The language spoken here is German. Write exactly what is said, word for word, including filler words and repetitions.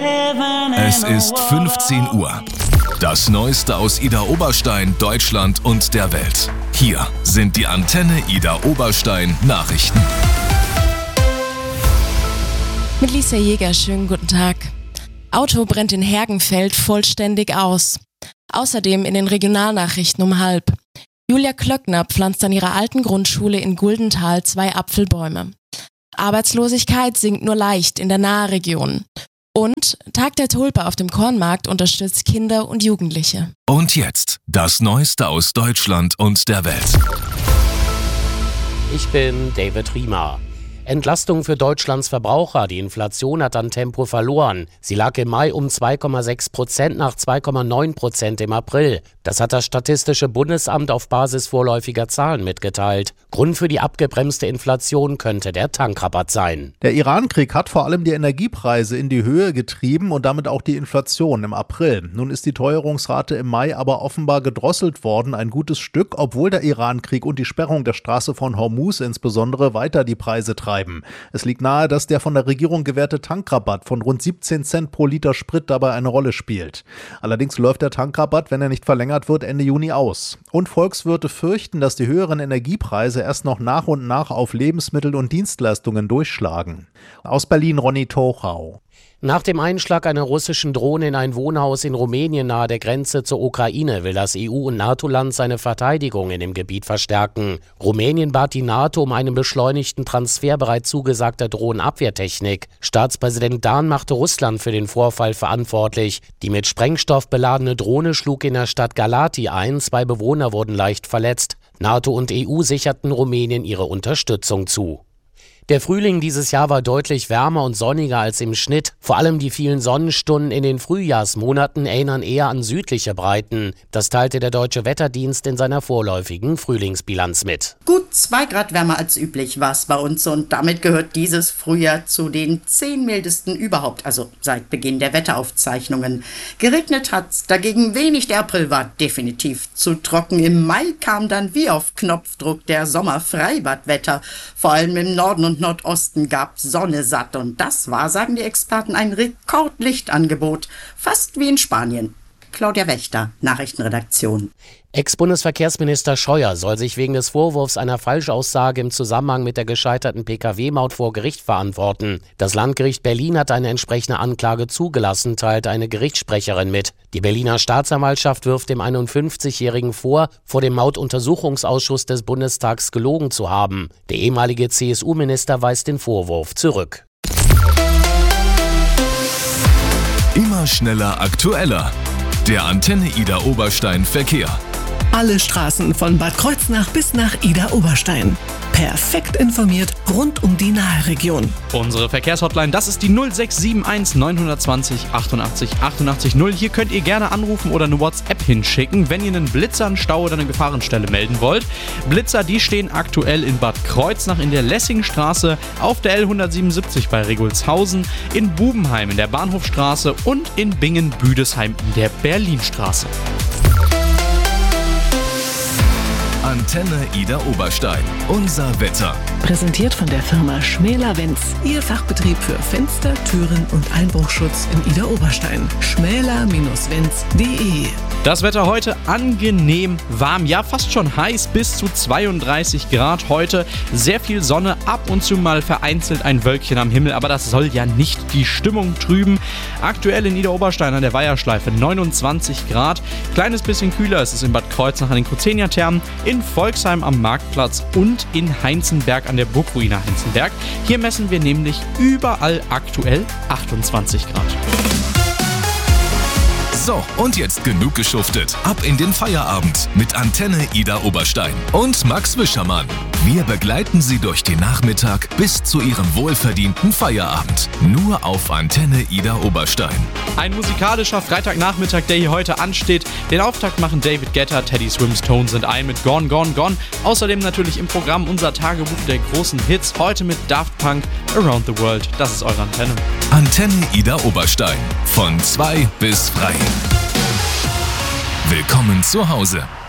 Es ist fünfzehn Uhr. Das Neueste aus Idar Oberstein, Deutschland und der Welt. Hier sind die Antenne Idar Oberstein Nachrichten. Mit Lisa Jäger, schönen guten Tag. Auto brennt in Hergenfeld vollständig aus. Außerdem in den Regionalnachrichten um halb. Julia Klöckner pflanzt an ihrer alten Grundschule in Guldenthal zwei Apfelbäume. Arbeitslosigkeit sinkt nur leicht in der Nahregion. Und Tag der Tulpe auf dem Kornmarkt unterstützt Kinder und Jugendliche. Und jetzt das Neueste aus Deutschland und der Welt. Ich bin David Riemer. Entlastung für Deutschlands Verbraucher. Die Inflation hat an Tempo verloren. Sie lag im Mai um zwei Komma sechs Prozent nach zwei Komma neun Prozent im April. Das hat das Statistische Bundesamt auf Basis vorläufiger Zahlen mitgeteilt. Grund für die abgebremste Inflation könnte der Tankrabatt sein. Der Iran-Krieg hat vor allem die Energiepreise in die Höhe getrieben und damit auch die Inflation im April. Nun ist die Teuerungsrate im Mai aber offenbar gedrosselt worden, ein gutes Stück, obwohl der Iran-Krieg und die Sperrung der Straße von Hormuz insbesondere weiter die Preise treiben. Es liegt nahe, dass der von der Regierung gewährte Tankrabatt von rund siebzehn Cent pro Liter Sprit dabei eine Rolle spielt. Allerdings läuft der Tankrabatt, wenn er nicht verlängert wird, Ende Juni aus. Und Volkswirte fürchten, dass die höheren Energiepreise erst noch nach und nach auf Lebensmittel und Dienstleistungen durchschlagen. Aus Berlin Ronny Tochau. Nach dem Einschlag einer russischen Drohne in ein Wohnhaus in Rumänien nahe der Grenze zur Ukraine will das E U- und NATO-Land seine Verteidigung in dem Gebiet verstärken. Rumänien bat die NATO um einen beschleunigten Transfer bereits zugesagter Drohnenabwehrtechnik. Staatspräsident Dahn machte Russland für den Vorfall verantwortlich. Die mit Sprengstoff beladene Drohne schlug in der Stadt Galati ein, zwei Bewohner wurden leicht verletzt. NATO und E U sicherten Rumänien ihre Unterstützung zu. Der Frühling dieses Jahr war deutlich wärmer und sonniger als im Schnitt. Vor allem die vielen Sonnenstunden in den Frühjahrsmonaten erinnern eher an südliche Breiten. Das teilte der Deutsche Wetterdienst in seiner vorläufigen Frühlingsbilanz mit. Gut zwei Grad wärmer als üblich war es bei uns und damit gehört dieses Frühjahr zu den zehn mildesten überhaupt, also seit Beginn der Wetteraufzeichnungen. Geregnet hat's dagegen wenig, der April war definitiv zu trocken. Im Mai kam dann wie auf Knopfdruck der Sommerfreibadwetter, vor allem im Norden und Nordosten gab Sonne satt und das war, sagen die Experten, ein Rekordlichtangebot, fast wie in Spanien. Claudia Wächter, Nachrichtenredaktion. Ex-Bundesverkehrsminister Scheuer soll sich wegen des Vorwurfs einer Falschaussage im Zusammenhang mit der gescheiterten P K W-Maut vor Gericht verantworten. Das Landgericht Berlin hat eine entsprechende Anklage zugelassen, teilte eine Gerichtssprecherin mit. Die Berliner Staatsanwaltschaft wirft dem einundfünfzigjährigen vor, vor dem Mautuntersuchungsausschuss des Bundestags gelogen zu haben. Der ehemalige C S U-Minister weist den Vorwurf zurück. Immer schneller, aktueller. Der Antenne Idar Oberstein Verkehr. Alle Straßen von Bad Kreuznach bis nach Idar Oberstein. Perfekt informiert rund um die Nahregion. Unsere Verkehrshotline, das ist die null sechs sieben eins neun zwei null achtundachtzig achtundachtzig null. Hier könnt ihr gerne anrufen oder eine WhatsApp hinschicken, wenn ihr einen Blitzer, einen Stau oder eine Gefahrenstelle melden wollt. Blitzer, die stehen aktuell in Bad Kreuznach in der Lessingstraße, auf der L hundertsiebenundsiebzig bei Regulshausen, in Bubenheim in der Bahnhofstraße und in Bingen-Büdesheim in der Berlinstraße. Antenne Idar Oberstein. Unser Wetter. Präsentiert von der Firma Schmäler-Wenz. Ihr Fachbetrieb für Fenster, Türen und Einbruchschutz in Idar Oberstein. schmäler Wenz punkt de. Das Wetter heute angenehm warm, ja fast schon heiß, bis zu zweiunddreißig Grad heute. Sehr viel Sonne, ab und zu mal vereinzelt ein Wölkchen am Himmel, aber das soll ja nicht die Stimmung trüben. Aktuell in Idar Oberstein an der Weiherschleife neunundzwanzig Grad. Kleines bisschen kühler ist es in Bad Kreuznach an den Kruzenia-Thermen, in Volksheim am Marktplatz und in Heinzenberg an der Burgruine Heinzenberg. Hier messen wir nämlich überall aktuell achtundzwanzig Grad. So, und jetzt genug geschuftet. Ab in den Feierabend mit Antenne Idar Oberstein und Max Wischermann. Wir begleiten Sie durch den Nachmittag bis zu Ihrem wohlverdienten Feierabend. Nur auf Antenne Idar Oberstein. Ein musikalischer Freitagnachmittag, der hier heute ansteht. Den Auftakt machen David Guetta, Teddy Swims, Tones and I mit Gone, Gone, Gone. Außerdem natürlich im Programm unser Tagebuch der großen Hits. Heute mit Daft Punk, Around the World. Das ist eure Antenne. Antenne Idar Oberstein. Von zwei bis frei. Willkommen zu Hause.